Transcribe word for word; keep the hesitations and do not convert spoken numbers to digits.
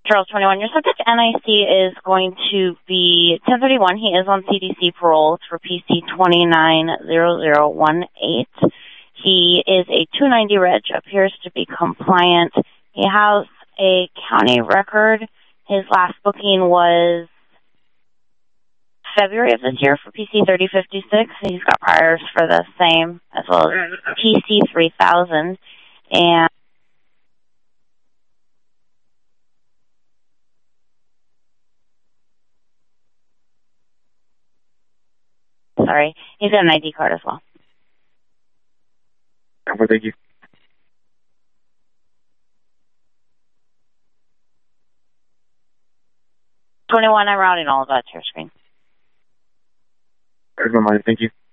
Charles twenty-one, your subject N I C is going to be ten thirty-one. He is on C D C parole. It's for P C two nine zero zero one eight. He is a two ninety reg, appears to be compliant. He has a county record. His last booking was February of this year for P C thirty fifty-six. He's got priors for the same, as well as P C three thousand. And sorry, he's got an I D card as well. Well, thank you. twenty-one, I'm routing all of that to your screen. There's my mind. Thank you.